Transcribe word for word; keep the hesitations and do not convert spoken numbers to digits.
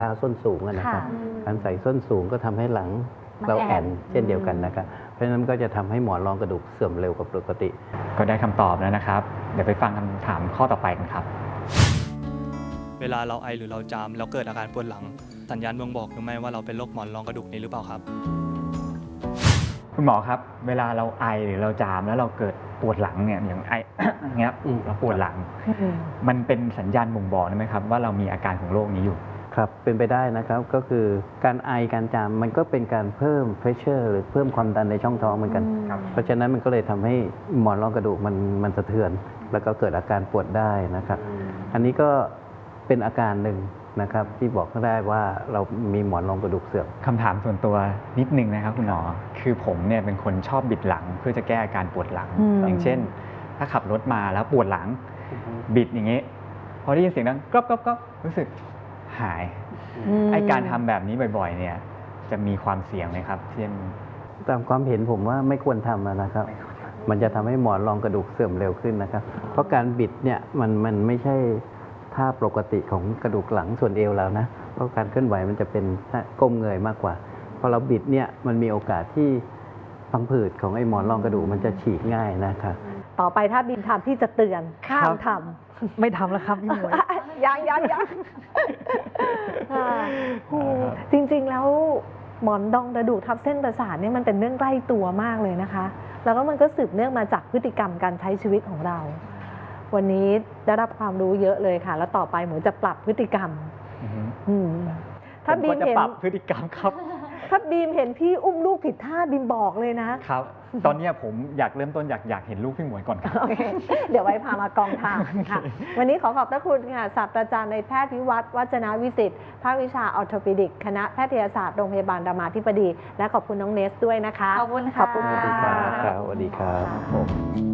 เท้าส้นสูงอะนะครับการใส่ส้นสูงก็ทำให้หลังเราแอนเช่นเดียวกันนะครับเพราะฉะนั้นก็จะทำให้หมอนรองกระดูกเสื่อมเร็วกว่าปกติก็ได้คำตอบแล้วนะครับเดี๋ยวไปฟังคำถามข้อต่อไปกันครับเวลาเราไอหรือเราจามแล้วเกิดอาการปวดหลังสัญญาณบ่งบอกหรือไม่ว่าเราเป็นโรคหมอนรองกระดูกนี้หรือเปล่าครับคุณหมอครับเวลาเราไอหรือเราจามแล้วเราเกิดปวดหลังเนี่ยอย่างไอ เงี้ยเราปวดหลังมันเป็นสัญญาณบ่งบอกไหมครับว่าเรามีอาการของโรคนี้อยู่ครับเป็นไปได้นะครับก็คือการไอการจามมันก็เป็นการเพิ่ม pressure หรือเพิ่มความดันในช่องท้องเหมือนกันเพราะฉะนั้นมันก็เลยทำให้หมอนรองกระดูกมันมันสะเทือนแล้วก็เกิดอาการปวดได้นะครับอันนี้ก็เป็นอาการหนึ่งนะครับที่บอกได้ว่าเรามีหมอนรองกระดูกเสื่อมคำถามส่วนตัวนิดนึงนะครับคุณหมอคือผมเนี่ยเป็นคนชอบบิดหลังเพื่อจะแก้อาการปวดหลังอย่างเช่นถ้าขับรถมาแล้วปวดหลังบิดอย่างนี้พอได้ยินเสียงดังก๊อบก๊อบก๊อบรู้สึกหายไอการทำแบบนี้บ่อยๆเนี่ยจะมีความเสี่ยงไหมครับเช่นตามความเห็นผมว่าไม่ควรทำนะครับมันจะทำให้หมอนรองกระดูกเสื่อมเร็วขึ้นนะครับเพราะการบิดเนี่ยมันมันไม่ใช่ท่าปกติของกระดูกหลังส่วนเอวเรานะเพราะการเคลื่อนไหวมันจะเป็นก้มเงยมากกว่าพอเราบิดเนี่ยมันมีโอกาสที่พังผืดของไอ้หมอนรองกระดูกมันจะฉีกง่ายนะครับต่อไปถ้าบินทำที่จะเตือนข้ามทำไม่ทำแล้วครับพี่หมวยยังยังยังจริงๆแล้วหมอนรองกระดูกทับเส้นประสาทเนี่ยมันเป็นเรื่องใกล้ตัวมากเลยนะคะแล้วก็มันก็สืบเนื่องมาจากพฤติกรรมการใช้ชีวิตของเราวันนี้ได้รับความรู้เยอะเลยค่ะแล้วต่อไปหมูจะปรับพฤติกรรมถ้าบีมเห็นปรับพฤติกรรมครับถ้าบีมเห็นพี่อุ้มลูกผิดท่าบีมบอกเลยนะครับตอนนี้ผมอยากเริ่มต้นอยากอยากเห็นลูกพี่หมวยก่อนครับโอเคเดี๋ยวไว้พามากองถ่ายค่ะวันนี้ขอขอบพระคุณค่ะศาสตราจารย์นายแพทย์วิวัฒน์วัจนวิสิทธิ์ภาควิชาออร์โทปิดิกคณะแพทยศาสตร์โรงพยาบาลรามาธิบดีและขอบคุณน้องเนสด้วยนะคะขอบคุณค่ะขอบคุณค่ะสวัสดีครับสวัสดีครับ